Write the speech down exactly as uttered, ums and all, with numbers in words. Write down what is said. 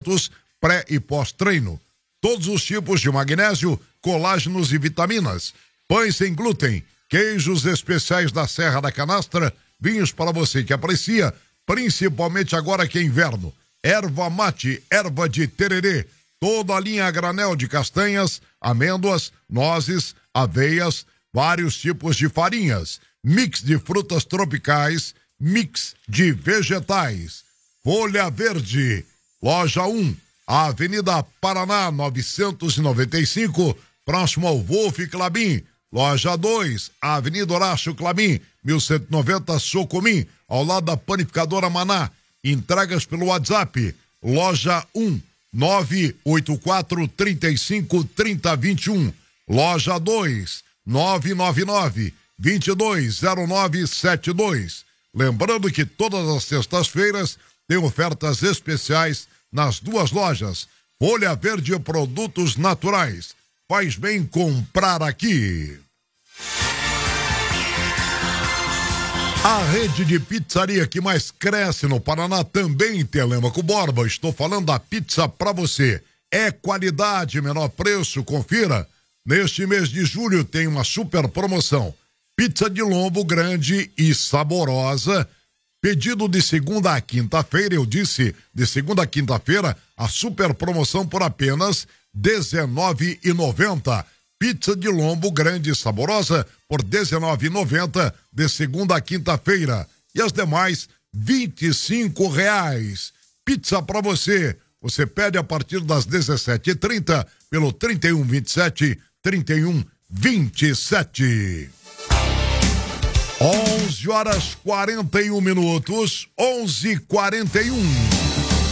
suplementos pré e pós-treino. Todos os tipos de magnésio, colágenos e vitaminas. Pães sem glúten, queijos especiais da Serra da Canastra, vinhos para você que aprecia, principalmente agora que é inverno. Erva mate, erva de tererê, toda a linha a granel de castanhas, amêndoas, nozes, aveias, vários tipos de farinhas, mix de frutas tropicais, mix de vegetais. Folha Verde, loja um, Avenida Paraná novecentos e noventa e cinco, próximo ao Wolf Clabin. Loja dois, Avenida Horácio Clabin, mil cento e noventa, Socomim, ao lado da Panificadora Maná. Entregas pelo WhatsApp. Loja um, nove oito quatro, três cinco, três zero dois um. Loja dois, nove nove nove, dois dois zero nove sete dois. Lembrando que todas as sextas-feiras tem ofertas especiais nas duas lojas. Folha Verde Produtos Naturais. Faz bem comprar aqui. A rede de pizzaria que mais cresce no Paraná também em Telêmaco Borba. Estou falando da Pizza Pra Você. É qualidade, menor preço, confira. Neste mês de julho tem uma super promoção. Pizza de lombo grande e saborosa. Pedido de segunda a quinta-feira, eu disse, de segunda a quinta-feira, a super promoção por apenas dezenove reais e noventa centavos. Pizza de lombo grande e saborosa por dezenove reais e noventa centavos de segunda a quinta-feira. E as demais, vinte e cinco reais. Pizza pra você. Você pede a partir das dezessete e trinta pelo trinta e um, vinte e sete, trinta e um, vinte e sete. onze horas quarenta e um minutos, onze e quarenta e um.